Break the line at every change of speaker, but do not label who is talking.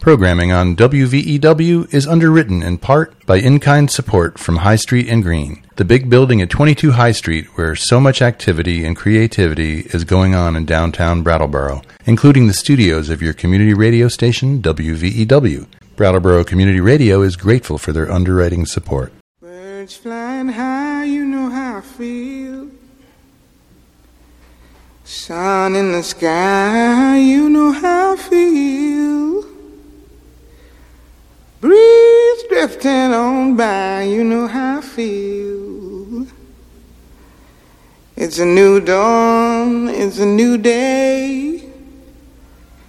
Programming on WVEW is underwritten in part by in-kind support from High Street and Green, the big building at 22 High Street where so much activity and creativity is going on in downtown Brattleboro, including the studios of your community radio station, WVEW. Brattleboro Community Radio is grateful for their underwriting support.
Birds flying high, you know how I feel. Sun in the sky, you know how I feel. Breeze drifting on by, you know how I feel. It's a new dawn, it's a new day.